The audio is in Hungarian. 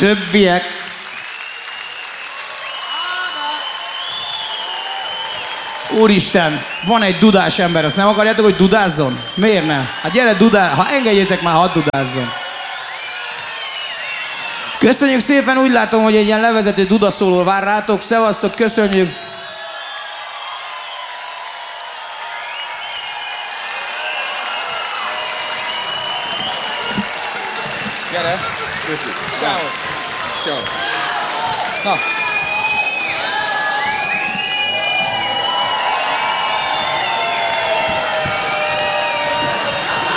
többiek. Úristen, van egy dudás ember, azt nem akarjátok, hogy dudázzon? Miért nem? Hát gyere, ha engedjétek már, hadd dudázzon. Köszönjük szépen, úgy látom, hogy egy ilyen levezető dudaszóló vár rátok. Szevasztok, köszönjük! Gyere! Köszönjük! Ciao. Ciao. Na,